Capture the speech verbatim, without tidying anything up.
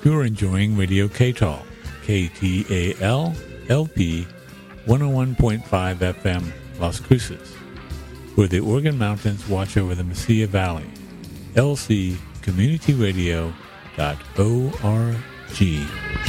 you're enjoying Radio K T A L, K T A L L P one oh one point five F M, Las Cruces, where the Organ Mountains watch over the Mesilla Valley. L C community radio dot org.